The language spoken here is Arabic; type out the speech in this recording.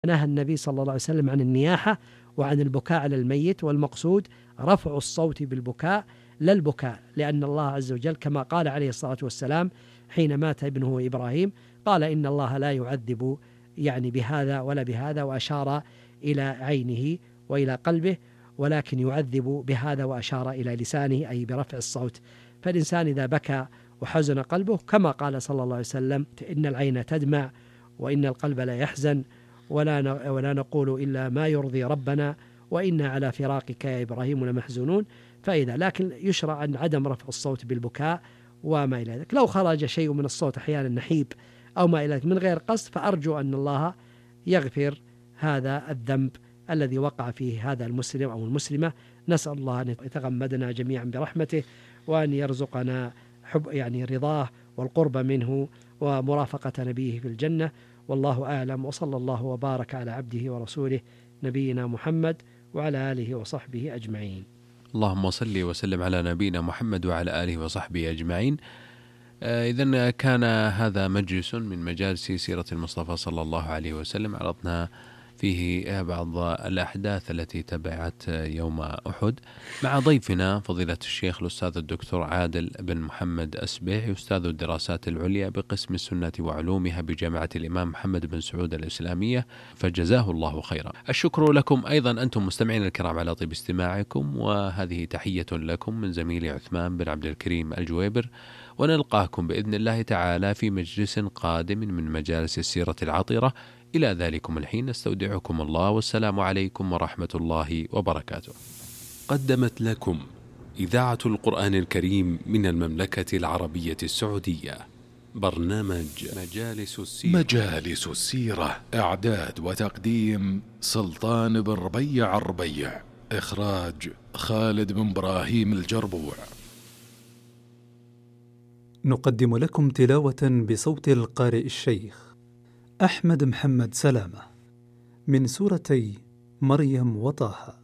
نهى النبي صلى الله عليه وسلم عن النياحة وعن البكاء على الميت، والمقصود رفع الصوت بالبكاء لا البكاء، لأن الله عز وجل كما قال عليه الصلاة والسلام حين مات ابنه إبراهيم قال إن الله لا يعذب يعني بهذا ولا بهذا، وأشار إلى عينه وإلى قلبه، ولكن يعذب بهذا وأشار إلى لسانه أي برفع الصوت. فالإنسان إذا بكى وحزن قلبه كما قال صلى الله عليه وسلم إن العين تدمع وإن القلب لا يحزن ولا نقول إلا ما يرضي ربنا وإنا على فراقك يا إبراهيم لمحزونون. فإذا لكن يشرع عن عدم رفع الصوت بالبكاء وما إلى ذلك. لو خرج شيء من الصوت أحيانا نحيب أو ما إلى ذلك من غير قصد، فأرجو أن الله يغفر هذا الذنب الذي وقع فيه هذا المسلم أو المسلمة. نسأل الله أن يتغمدنا جميعا برحمته وأن يرزقنا حب يعني رضاه والقرب منه ومرافقة نبيه في الجنة. والله أعلم، وصلى الله وبارك على عبده ورسوله نبينا محمد وعلى آله وصحبه أجمعين. اللهم صل وسلم على نبينا محمد وعلى آله وصحبه أجمعين. إذن كان هذا مجلس من مجالس سيرة المصطفى صلى الله عليه وسلم، عرضنا فيه بعض الأحداث التي تبعت يوم أحد مع ضيفنا فضيلة الشيخ الأستاذ الدكتور عادل بن محمد أسبيع، أستاذ الدراسات العليا بقسم السنة وعلومها بجامعة الإمام محمد بن سعود الإسلامية، فجزاه الله خيرا. الشكر لكم أيضا أنتم مستمعين الكرام على طيب استماعكم، وهذه تحية لكم من زميلي عثمان بن عبد الكريم الجويبر، ونلقاكم بإذن الله تعالى في مجلس قادم من مجالس السيرة العطرة. إلى ذلكم الحين استودعكم الله، والسلام عليكم ورحمة الله وبركاته. قدمت لكم إذاعة القرآن الكريم من المملكة العربية السعودية برنامج مجالس السيرة. إعداد وتقديم سلطان بن ربيع الربيع. إخراج خالد بن إبراهيم الجربوع. نقدم لكم تلاوة بصوت القارئ الشيخ أحمد محمد سلامة من سورتي مريم وطه.